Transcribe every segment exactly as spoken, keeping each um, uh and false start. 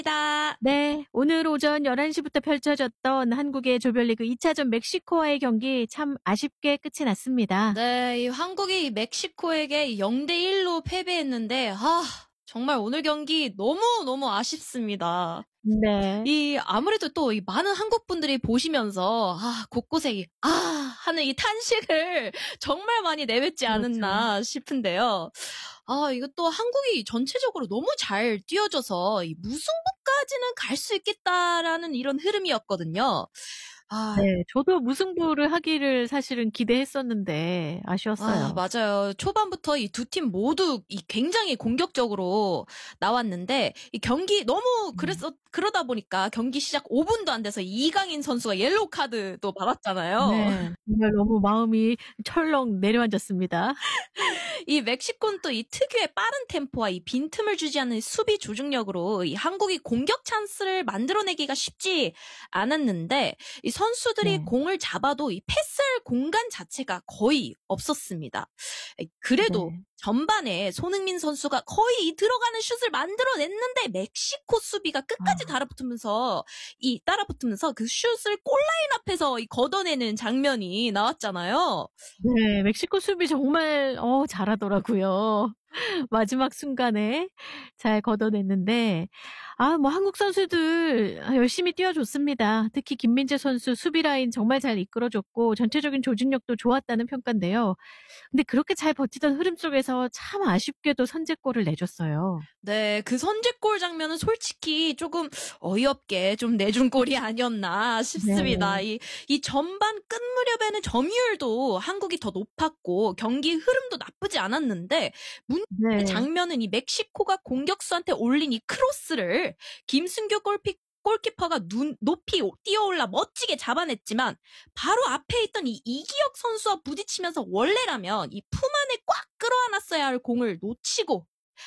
다. 네. 오늘 오전 열한 시부터 펼쳐졌던 한국의 조별리그 이 차전 멕시코와의 경기 참 아쉽게 끝이 났습니다. 네, 이 한국이 멕시코에게 영 대 일로 패배했는데 아, 정말 오늘 경기 너무너무 아쉽습니다. 네. 이 아무래도 또 이 많은 한국 분들이 보시면서 아, 곳곳에 이 아 하는 이 탄식을 정말 많이 내뱉지 않았나 그렇죠. 싶은데요. 아, 이것도 한국이 전체적으로 너무 잘 뛰어줘서 이 무승부까지는 갈 수 있겠다라는 이런 흐름이었거든요. 아. 네. 저도 무승부를 하기를 사실은 기대했었는데 아쉬웠어요. 아, 맞아요. 초반부터 이 두 팀 모두 이 굉장히 공격적으로 나왔는데 이 경기 너무 음. 그랬어 그러다 보니까 경기 시작 오 분도 안 돼서 이강인 선수가 옐로우 카드도 받았잖아요. 네. 정말 너무 마음이 철렁 내려앉았습니다. 이 멕시코는 또 이 특유의 빠른 템포와 이 빈틈을 주지 않는 수비 조직력으로 이 한국이 공격 찬스를 만들어내기가 쉽지 않았는데 이 선수들이 네. 공을 잡아도 이 패스할 공간 자체가 거의 없었습니다. 그래도 네. 전반에 손흥민 선수가 거의 이 들어가는 슛을 만들어냈는데 멕시코 수비가 끝까지 아. 달아붙으면서 이 따라붙으면서 그 슛을 골라인 앞에서 이 걷어내는 장면이 나왔잖아요. 네. 멕시코 수비 정말 어 잘하더라고요. 마지막 순간에 잘 걷어냈는데 아 뭐 한국 선수들 아 열심히 뛰어줬습니다. 특히 김민재 선수 수비 라인 정말 잘 이끌어줬고 전체적인 조직력도 좋았다는 평가인데요. 근데 그렇게 잘 버티던 흐름 속에서 참 아쉽게도 선제골을 내줬어요. 네, 그 선제골 장면은 솔직히 조금 어이없게 좀 내준 골이 아니었나 싶습니다. 네. 이, 이 전반 끝 무렵에는 점유율도 한국이 더 높았고 경기 흐름도 나쁘지 않았는데 문제의 네. 장면은 이 멕시코가 공격수한테 올린 이 크로스를 김승규 골피 골키퍼가 눈, 높이 뛰어올라 멋지게 잡아냈지만 바로 앞에 있던 이 이기혁 선수와 부딪히면서 원래라면 이 품 안에 꽉 끌어안았어야 할 공을 놓치고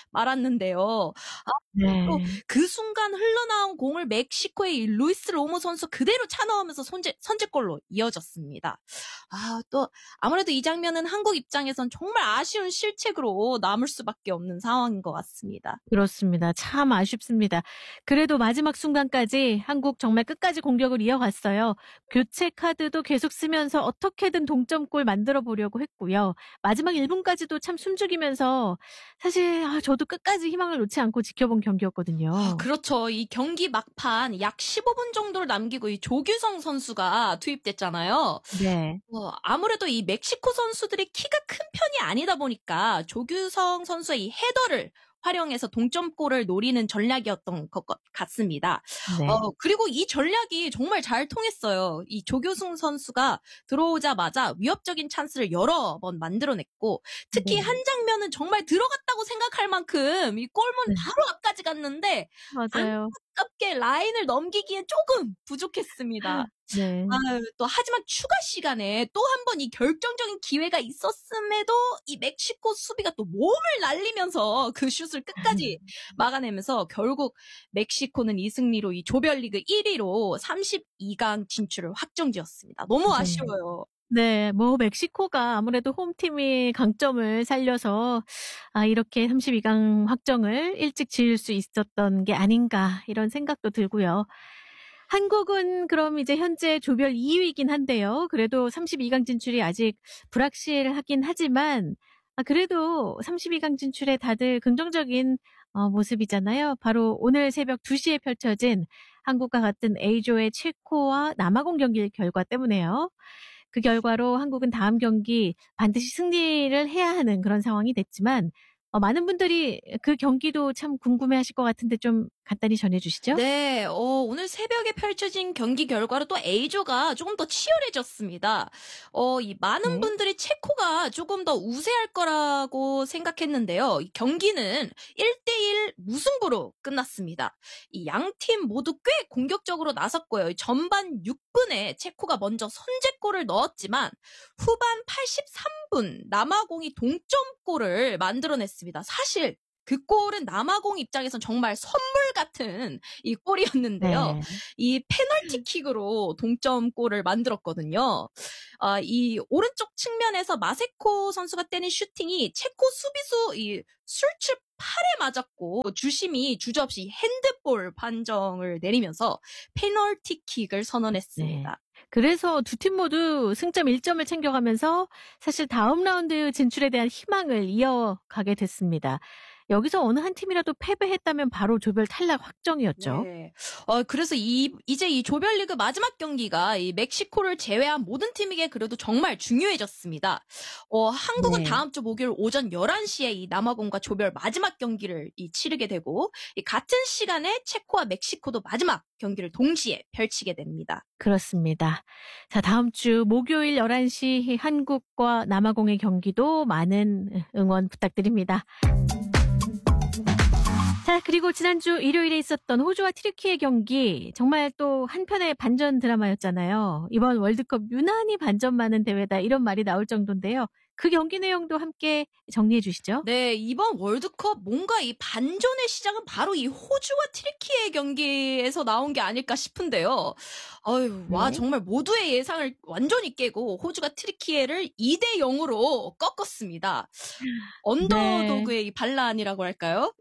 말았는데요. 아, 또 네. 그 순간 흘러나온 공을 멕시코의 이 루이스 로모 선수 그대로 차 넣으면서 선제, 선제골로 이어졌습니다. 아, 또 아무래도 이 장면은 한국 입장에선 정말 아쉬운 실책으로 남을 수밖에 없는 상황인 것 같습니다. 그렇습니다. 참 아쉽습니다. 그래도 마지막 순간까지 한국 정말 끝까지 공격을 이어갔어요. 교체 카드도 계속 쓰면서 어떻게든 동점골 만들어 보려고 했고요. 마지막 일 분까지도 참 숨죽이면서 사실 아 저도 끝까지 희망을 놓지 않고 지켜본 아, 경기였거든요. 그렇죠. 이 경기 막판 약 십오 분 정도를 남기고 이 조규성 선수가 투입됐잖아요. 네. 어, 아무래도 이 멕시코 선수들이 키가 큰 편이 아니다 보니까 조규성 선수의 이 헤더를 활용해서 동점골을 노리는 전략이었던 것 같습니다. 네. 어, 그리고 이 전략이 정말 잘 통했어요. 이 조규성 선수가 들어오자마자 위협적인 찬스를 여러 번 만들어냈고 특히 네. 한 장면은 정말 들어갔다고 생각할 만큼 이 골문 네. 바로 앞까지 갔는데 맞아요. 안타깝게 라인을 넘기기에 조금 부족했습니다. 네. 아유, 또 하지만 추가 시간에 또 한 번 이 결정적인 기회가 있었음에도 이 멕시코 수비가 또 몸을 날리면서 그 슛을 끝까지 막아내면서 결국 멕시코는 이 승리로 이 조별리그 일 위로 삼십이 강 진출을 확정지었습니다. 너무 네. 아쉬워요. 네. 뭐 멕시코가 아무래도 홈팀이 강점을 살려서 아 이렇게 삼십이 강 확정을 일찍 지을 수 있었던 게 아닌가 이런 생각도 들고요. 한국은 그럼 이제 현재 조별 이 위이긴 한데요. 그래도 삼십이 강 진출이 아직 불확실하긴 하지만 아 그래도 삼십이 강 진출에 다들 긍정적인 어 모습이잖아요. 바로 오늘 새벽 두 시에 펼쳐진 한국과 같은 A조의 체코와 남아공 경기 결과 때문에요. 그 결과로 한국은 다음 경기 반드시 승리를 해야 하는 그런 상황이 됐지만 어 많은 분들이 그 경기도 참 궁금해하실 것 같은데 좀 간단히 전해 주시죠. 네, 어, 오늘 새벽에 펼쳐진 경기 결과로 또 A조가 조금 더 치열해졌습니다. 어, 이 많은 네. 분들이 체코가 조금 더 우세할 거라고 생각했는데요. 이 경기는 일 대 일 무승부로 끝났습니다. 이 양 팀 모두 꽤 공격적으로 나섰고요. 이 전반 육 분에 체코가 먼저 선제골을 넣었지만 후반 팔십삼 분 남아공이 동점골을 만들어냈습니다. 사실 그 골은 남아공 입장에선 정말 선물 같은 이 골이었는데요. 네. 이 페널티킥으로 동점골을 만들었거든요. 아, 이 오른쪽 측면에서 마세코 선수가 때린 슈팅이 체코 수비수 이 술츠 팔에 맞았고 주심이 주저없이 핸드볼 판정을 내리면서 페널티킥을 선언했습니다. 네. 그래서 두 팀 모두 승점 일 점을 챙겨가면서 사실 다음 라운드 진출에 대한 희망을 이어가게 됐습니다. 여기서 어느 한 팀이라도 패배했다면 바로 조별 탈락 확정이었죠. 네. 어, 그래서 이, 이제 이 조별리그 마지막 경기가 이 멕시코를 제외한 모든 팀에게 그래도 정말 중요해졌습니다. 어, 한국은 네. 다음 주 목요일 오전 열한 시에 이 남아공과 조별 마지막 경기를 이 치르게 되고, 이 같은 시간에 체코와 멕시코도 마지막 경기를 동시에 펼치게 됩니다. 그렇습니다. 자, 다음 주 목요일 열한 시 한국과 남아공의 경기도 많은 응원 부탁드립니다. 자, 그리고 지난주 일요일에 있었던 호주와 튀르키예 경기 정말 또 한편의 반전 드라마였잖아요. 이번 월드컵 유난히 반전 많은 대회다 이런 말이 나올 정도인데요. 그 경기 내용도 함께 정리해 주시죠. 네, 이번 월드컵 뭔가 이 반전의 시작은 바로 이 호주와 튀르키예 경기에서 나온 게 아닐까 싶은데요. 아유, 와, 네. 정말 모두의 예상을 완전히 깨고 호주가 튀르키예를 이 대 영으로 꺾었습니다. 언더도그의 이 반란이라고 할까요?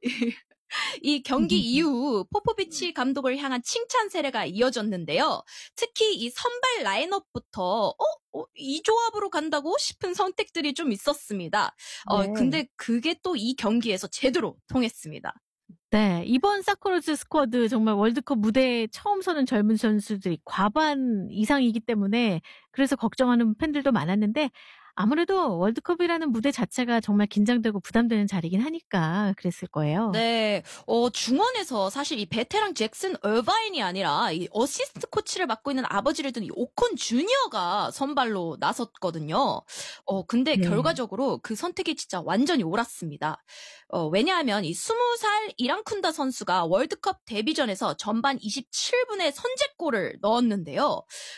이 경기 이후 포포비치 감독을 향한 칭찬 세례가 이어졌는데요. 특히 이 선발 라인업부터 어? 어, 이 조합으로 간다고 싶은 선택들이 좀 있었습니다. 어, 네. 근데 그게 또 이 경기에서 제대로 통했습니다. 네, 이번 사쿠르즈 스쿼드 정말 월드컵 무대에 처음 서는 젊은 선수들이 과반 이상이기 때문에 그래서 걱정하는 팬들도 많았는데 아무래도 월드컵이라는 무대 자체가 정말 긴장되고 부담되는 자리긴 하니까 그랬을 거예요. 네, 어, 중원에서 사실 이 베테랑 잭슨 얼바인이 아니라 이 어시스트 코치를 맡고 있는 아버지를 둔 이 오콘 주니어가 선발로 나섰거든요. 어, 근데 네. 결과적으로 그 선택이 진짜 완전히 옳았습니다. 어, 왜냐하면 이 스무 살 이랑쿤다 선수가 월드컵 데뷔전에서 전반 이십칠 분에 선제골을 넣었는데요.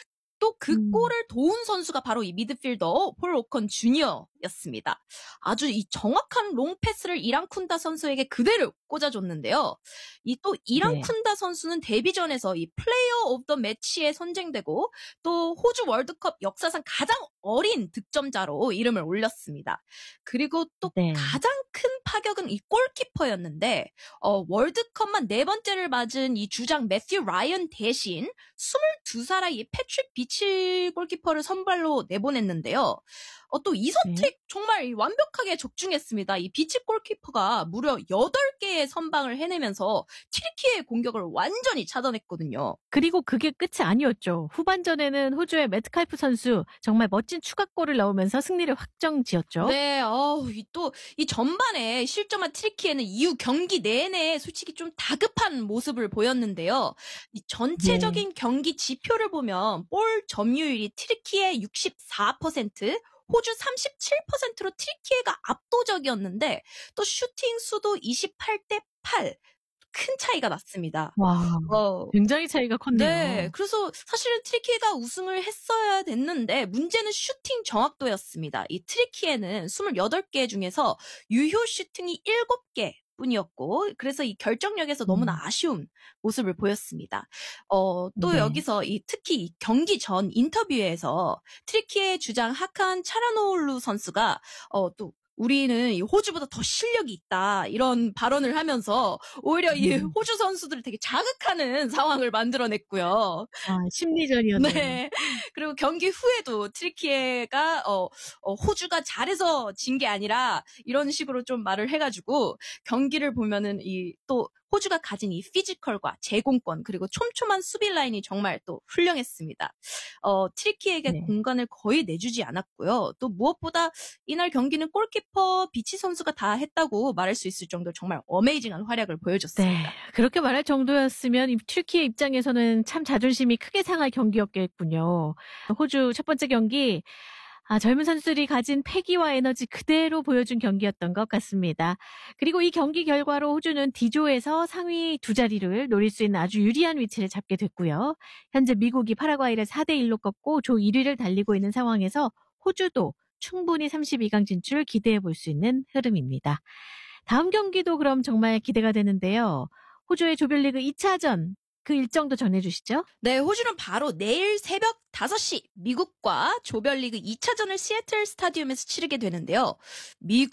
또 그 음. 골을 도운 선수가 바로 이 미드필더 폴 오컨 주니어였습니다. 아주 이 정확한 롱 패스를 이랑쿤다 선수에게 그대로 꽂아줬는데요. 이 또 이랑쿤다 네. 선수는 데뷔전에서 이 플레이어 오브 더 매치에 선정되고 또 호주 월드컵 역사상 가장 어린 득점자로 이름을 올렸습니다. 그리고 또 네. 가장 큰 파격은 이 골키퍼였는데 어, 월드컵만 네 번째를 맞은 이 주장 매튜 라이언 대신 스물두 살의 이 패트릭 비치 골키퍼를 선발로 내보냈는데요. 어, 또 이 선택 네. 정말 완벽하게 적중했습니다. 이 비치 골키퍼가 무려 여덟 개의 선방을 해내면서 튀르키예의 공격을 완전히 차단했거든요. 그리고 그게 끝이 아니었죠. 후반전에는 호주의 매트칼프 선수 정말 멋진 추가골을 넣으면서 승리를 확정지었죠. 네, 어, 이 또, 이 전반에 실점한 튀르키예는 이후 경기 내내 솔직히 좀 다급한 모습을 보였는데요. 이 전체적인 네. 경기 지표를 보면 볼 점유율이 튀르키예 육십사 퍼센트, 호주 삼십칠 퍼센트로 튀르키예가 압도적이었는데 또 슈팅 수도 이십팔 대 팔. 큰 차이가 났습니다. 와, 어, 굉장히 차이가 컸네요. 네, 그래서 사실은 트리키예가 우승을 했어야 됐는데 문제는 슈팅 정확도였습니다. 이 트리키예는 스물여덟 개 중에서 유효 슈팅이 일곱 개 뿐이었고 그래서 이 결정력에서 너무나 음. 아쉬운 모습을 보였습니다. 어, 또 네. 여기서 이 특히 이 경기 전 인터뷰에서 트리키예 주장 하칸 차라노올루 선수가 어, 또 우리는 이 호주보다 더 실력이 있다 이런 발언을 하면서 오히려 이 음. 호주 선수들을 되게 자극하는 상황을 만들어냈고요. 아, 심리전이었네요. 네. 그리고 경기 후에도 트리키예가 어, 어, 호주가 잘해서 진 게 아니라 이런 식으로 좀 말을 해가지고 경기를 보면은 이 또 호주가 가진 이 피지컬과 제공권 그리고 촘촘한 수비 라인이 정말 또 훌륭했습니다. 어, 트리키예에게 네. 공간을 거의 내주지 않았고요. 또 무엇보다 이날 경기는 골키퍼 비치 선수가 다 했다고 말할 수 있을 정도로 정말 어메이징한 활약을 보여줬습니다. 네, 그렇게 말할 정도였으면 이 튀르키예 입장에서는 참 자존심이 크게 상할 경기였겠군요. 호주 첫 번째 경기, 아, 젊은 선수들이 가진 패기와 에너지 그대로 보여준 경기였던 것 같습니다. 그리고 이 경기 결과로 호주는 D조에서 상위 두 자리를 노릴 수 있는 아주 유리한 위치를 잡게 됐고요. 현재 미국이 파라과이를 사 대 일로 꺾고 조 일 위를 달리고 있는 상황에서 호주도 충분히 삼십이 강 진출 기대해 볼 수 있는 흐름입니다. 다음 경기도 그럼 정말 기대가 되는데요. 호주의 조별리그 이 차전 그 일정도 전해주시죠. 네, 호주는 바로 내일 새벽 다섯 시 미국과 조별리그 이 차전을 시애틀 스타디움에서 치르게 되는데요. 미국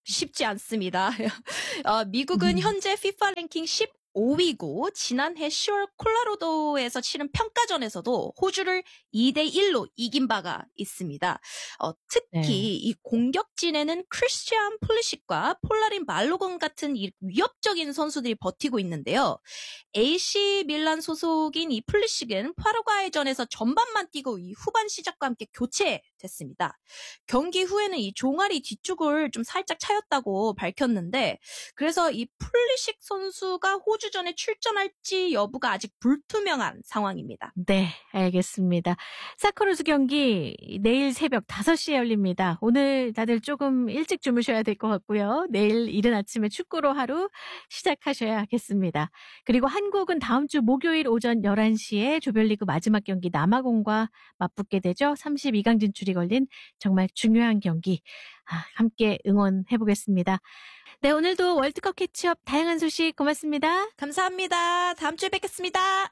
쉽지 않습니다. 어, 미국은 음. 현재 피파 랭킹 십오 위고 지난해 시월 콜로라도에서 치른 평가전에서도 호주를 이 대 일로 이긴 바가 있습니다. 어, 특히 네. 이 공격진에는 크리스티안 폴리식과 폴라린 말로건 같은 이 위협적인 선수들이 버티고 있는데요. 에이씨 밀란 소속인 이 플리식은 파라과이전에서 전반만 뛰고 이 후반 시작과 함께 교체됐습니다. 경기 후에는 이 종아리 뒤쪽을 좀 살짝 차였다고 밝혔는데, 그래서 이 플리식 선수가 호주전에 출전할지 여부가 아직 불투명한 상황입니다. 네, 알겠습니다. 사크로스 경기 내일 새벽 다섯 시에 열립니다. 오늘 다들 조금 일찍 주무셔야 될 것 같고요. 내일 이른 아침에 축구로 하루 시작하셔야겠습니다. 그리고 한국은 다음 주 목요일 오전 열한 시에 조별리그 마지막 경기 남아공과 맞붙게 되죠. 삼십이 강 진출이 걸린 정말 중요한 경기. 아, 함께 응원해보겠습니다. 네, 오늘도 월드컵 캐치업 다양한 소식 고맙습니다. 감사합니다. 다음 주에 뵙겠습니다.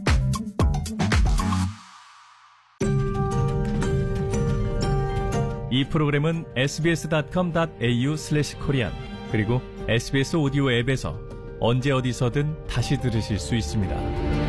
이 프로그램은 에스비에스 닷컴 닷 에이유 슬래시 코리안 그리고 에스비에스 오디오 앱에서 언제 어디서든 다시 들으실 수 있습니다.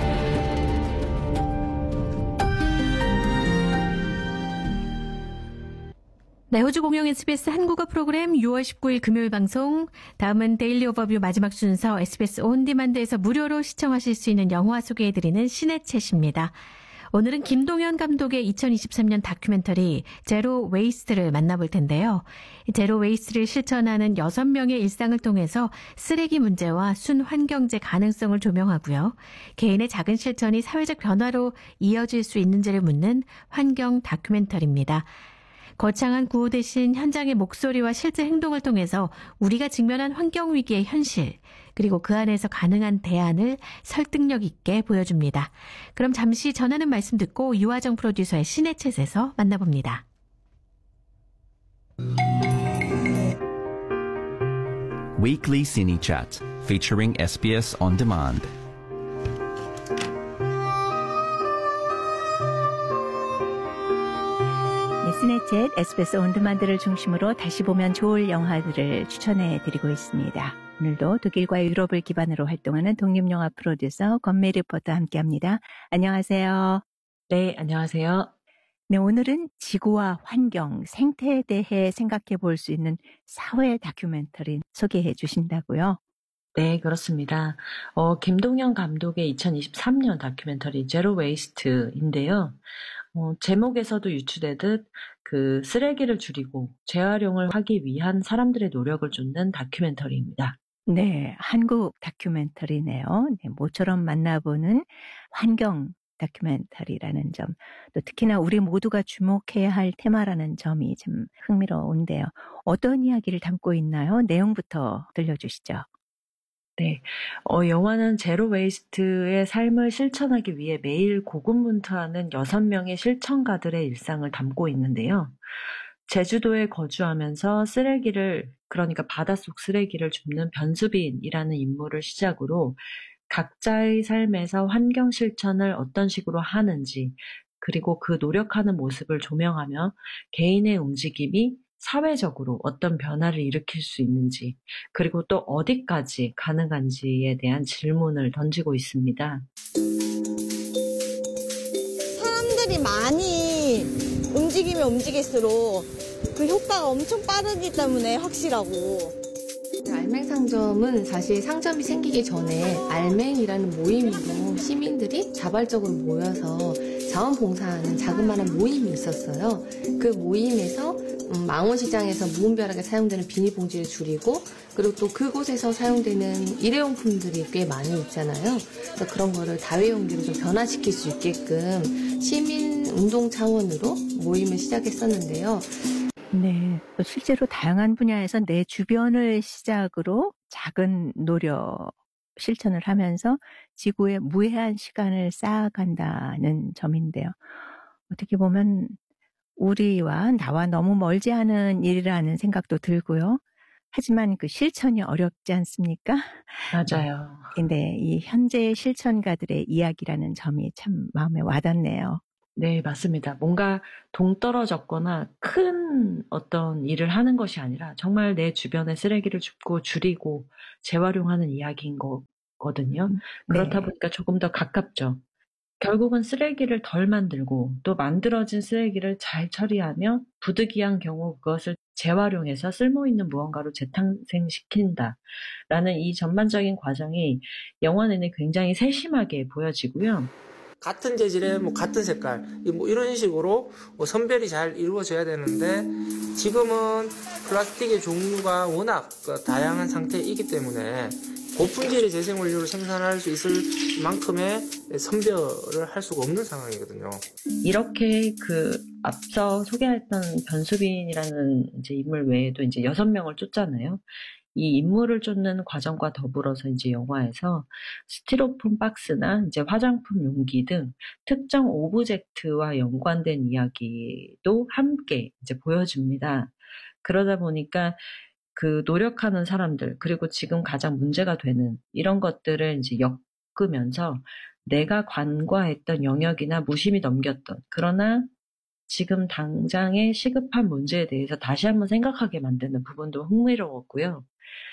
네, 호주 공영 에스비에스 한국어 프로그램 유월 십구일 금요일 방송. 다음은 데일리 오버뷰 마지막 순서 에스비에스 온디만드에서 무료로 시청하실 수 있는 영화 소개해드리는 시네챗입니다. 오늘은 김동현 감독의 이천이십삼 년 다큐멘터리 제로 웨이스트를 만나볼 텐데요. 제로 웨이스트를 실천하는 여섯 명의 일상을 통해서 쓰레기 문제와 순환경제 가능성을 조명하고요. 개인의 작은 실천이 사회적 변화로 이어질 수 있는지를 묻는 환경 다큐멘터리입니다. 거창한 구호 대신 현장의 목소리와 실제 행동을 통해서 우리가 직면한 환경위기의 현실, 그리고 그 안에서 가능한 대안을 설득력 있게 보여줍니다. 그럼 잠시 전하는 말씀 듣고 유하정 프로듀서의 시네챗에서 만나봅니다. Weekly Cine Chat, featuring 에스비에스 On Demand. 시네챗 에스비에스 온드만드를 중심으로 다시 보면 좋을 영화들을 추천해드리고 있습니다. 오늘도 독일과 유럽을 기반으로 활동하는 독립영화 프로듀서 권미 리포터와 함께합니다. 안녕하세요. 네, 안녕하세요. 네, 오늘은 지구와 환경, 생태에 대해 생각해 볼 수 있는 사회 다큐멘터리 소개해 주신다고요? 네, 그렇습니다. 어, 김동현 감독의 이천이십삼 년 다큐멘터리 제로 웨이스트인데요. 어, 제목에서도 유추되듯 그 쓰레기를 줄이고 재활용을 하기 위한 사람들의 노력을 쫓는 다큐멘터리입니다. 네, 한국 다큐멘터리네요. 네, 모처럼 만나보는 환경 다큐멘터리라는 점, 또 특히나 우리 모두가 주목해야 할 테마라는 점이 좀 흥미로운데요. 어떤 이야기를 담고 있나요? 내용부터 들려주시죠. 네, 어, 영화는 제로 웨이스트의 삶을 실천하기 위해 매일 고군분투하는 여섯 명의 실천가들의 일상을 담고 있는데요. 제주도에 거주하면서 쓰레기를, 그러니까 바닷속 쓰레기를 줍는 변수빈이라는 인물을 시작으로 각자의 삶에서 환경 실천을 어떤 식으로 하는지, 그리고 그 노력하는 모습을 조명하며 개인의 움직임이 사회적으로 어떤 변화를 일으킬 수 있는지, 그리고 또 어디까지 가능한지에 대한 질문을 던지고 있습니다. 사람들이 많이 움직이면 움직일수록 그 효과가 엄청 빠르기 때문에 확실하고. 알맹 상점은 사실 상점이 생기기 전에 알맹이라는 모임으로 시민들이 자발적으로 모여서 자원봉사하는 자그마한 모임이 있었어요. 그 모임에서 음, 망원시장에서 무분별하게 사용되는 비닐봉지를 줄이고, 그리고 또 그곳에서 사용되는 일회용품들이 꽤 많이 있잖아요. 그래서 그런 거를 다회용기로 좀 변화시킬 수 있게끔 시민 운동 차원으로 모임을 시작했었는데요. 네, 또 실제로 다양한 분야에서 내 주변을 시작으로 작은 노력, 실천을 하면서 지구에 무해한 시간을 쌓아간다는 점인데요. 어떻게 보면 우리와 나와 너무 멀지 않은 일이라는 생각도 들고요. 하지만 그 실천이 어렵지 않습니까? 맞아요. 근데 이 현재의 실천가들의 이야기라는 점이 참 마음에 와닿네요. 네, 맞습니다. 뭔가 동떨어졌거나 큰 어떤 일을 하는 것이 아니라 정말 내 주변의 쓰레기를 줍고 줄이고 재활용하는 이야기인 거거든요. 그렇다 네. 보니까 조금 더 가깝죠. 결국은 쓰레기를 덜 만들고 또 만들어진 쓰레기를 잘 처리하며 부득이한 경우 그것을 재활용해서 쓸모있는 무언가로 재탄생시킨다라는 이 전반적인 과정이 영화 내내 굉장히 세심하게 보여지고요. 같은 재질의 뭐 같은 색깔 뭐 이런 식으로 뭐 선별이 잘 이루어져야 되는데 지금은 플라스틱의 종류가 워낙 다양한 상태이기 때문에 고품질의 재생원료를 생산할 수 있을 만큼의 선별을 할 수가 없는 상황이거든요. 이렇게 그 앞서 소개했던 변수빈이라는 이제 인물 외에도 이제 여섯 명을 쫓잖아요. 이 인물을 쫓는 과정과 더불어서 이제 영화에서 스티로폼 박스나 이제 화장품 용기 등 특정 오브젝트와 연관된 이야기도 함께 이제 보여줍니다. 그러다 보니까 그 노력하는 사람들 그리고 지금 가장 문제가 되는 이런 것들을 이제 엮으면서 내가 관과했던 영역이나 무심히 넘겼던 그러나 지금 당장의 시급한 문제에 대해서 다시 한번 생각하게 만드는 부분도 흥미로웠고요.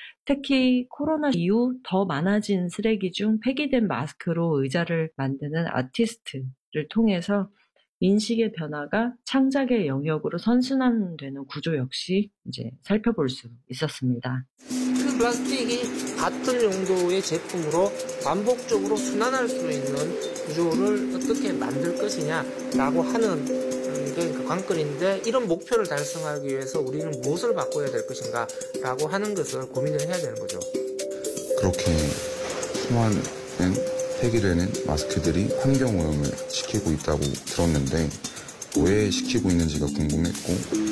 특히 코로나 이후 더 많아진 쓰레기 중 폐기된 마스크로 의자를 만드는 아티스트를 통해서 인식의 변화가 창작의 영역으로 선순환되는 구조 역시 이제 살펴볼 수 있었습니다. 그 플라스틱이 같은 용도의 제품으로 반복적으로 순환할 수 있는 구조를 어떻게 만들 것이냐라고 하는 게 그 관건인데 이런 목표를 달성하기 위해서 우리는 무엇을 바꿔야 될 것인가 라고 하는 것을 고민을 해야 되는 거죠. 그렇게 수많은 폐기되는 마스크들이 환경오염을 시키고 있다고 들었는데 왜 시키고 있는지가 궁금했고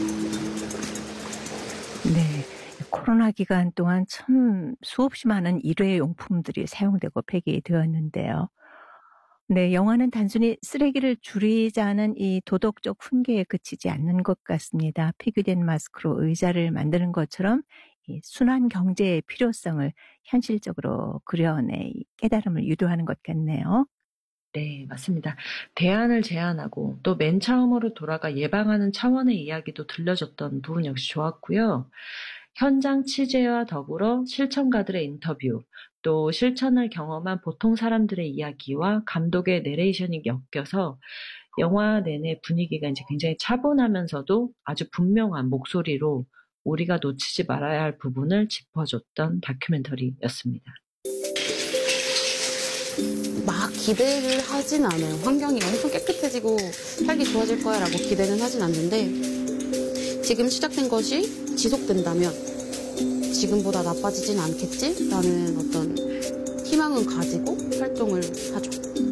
네, 코로나 기간 동안 참 수없이 많은 일회용품들이 사용되고 폐기되었는데요. 네, 영화는 단순히 쓰레기를 줄이자는 이 도덕적 훈계에 그치지 않는 것 같습니다. 폐기된 마스크로 의자를 만드는 것처럼 이 순환 경제의 필요성을 현실적으로 그려내 깨달음을 유도하는 것 같네요. 네, 맞습니다. 대안을 제안하고 또 맨 처음으로 돌아가 예방하는 차원의 이야기도 들려줬던 부분 역시 좋았고요. 현장 취재와 더불어 실천가들의 인터뷰, 또 실천을 경험한 보통 사람들의 이야기와 감독의 내레이션이 엮여서 영화 내내 분위기가 이제 굉장히 차분하면서도 아주 분명한 목소리로 우리가 놓치지 말아야 할 부분을 짚어줬던 다큐멘터리였습니다. 막 기대를 하진 않아요. 환경이 엄청 깨끗해지고 살기 좋아질 거야 라고 기대는 하진 않는데 지금 시작된 것이 지속된다면 지금보다 나빠지진 않겠지? 라는 어떤 희망은 가지고 활동을 하죠.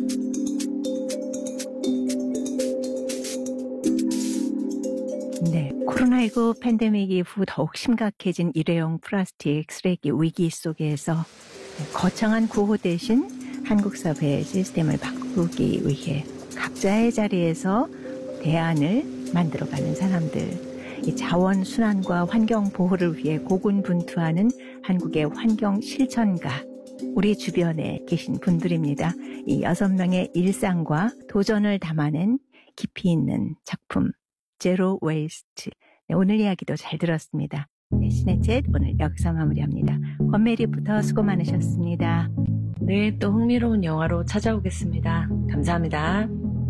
네, 코로나십구 팬데믹 이후 더욱 심각해진 일회용 플라스틱 쓰레기 위기 속에서 거창한 구호 대신 한국 사회의 시스템을 바꾸기 위해 각자의 자리에서 대안을 만들어가는 사람들, 이 자원 순환과 환경 보호를 위해 고군분투하는 한국의 환경 실천가, 우리 주변에 계신 분들입니다. 이 여섯 명의 일상과 도전을 담아낸 깊이 있는 작품 제로 웨이스트. 네, 오늘 이야기도 잘 들었습니다. 네, 시네챗 오늘 여기서 마무리합니다. 권메리부터 수고 많으셨습니다. 네, 또 흥미로운 영화로 찾아오겠습니다. 감사합니다.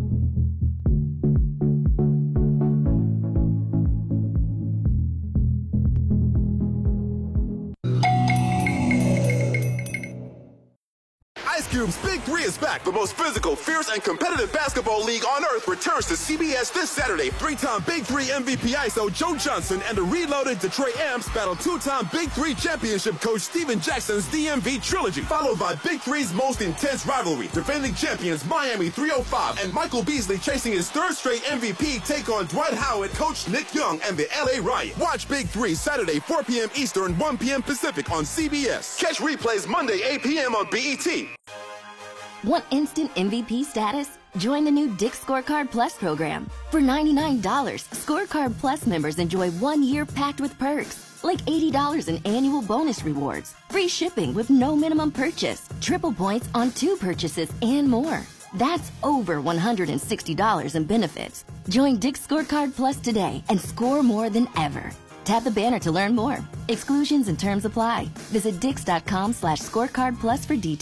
Ice Cube's Big Three is back. The most physical, fierce, and competitive basketball league on earth returns to C B S this Saturday. Three-time Big Three M V P I S O Joe Johnson and the reloaded Detroit Amps battle two-time Big Three championship coach Steven Jackson's D M V trilogy, followed by Big Three's most intense rivalry. Defending champions Miami three oh five and Michael Beasley chasing his third straight M V P take on Dwight Howard, coach Nick Young, and the L A Riot. Watch Big Three Saturday four p.m. Eastern, one p.m. Pacific on C B S. Catch replays Monday eight p.m. on B E T. Want instant M V P status? Join the new Dick's Scorecard Plus program. For ninety-nine dollars, Scorecard Plus members enjoy one year packed with perks, like eighty dollars in annual bonus rewards, free shipping with no minimum purchase, triple points on two purchases, and more. That's over one hundred sixty dollars in benefits. Join Dick's Scorecard Plus today and score more than ever. Tap the banner to learn more. Exclusions and terms apply. Visit dix.com slash scorecard plus for details.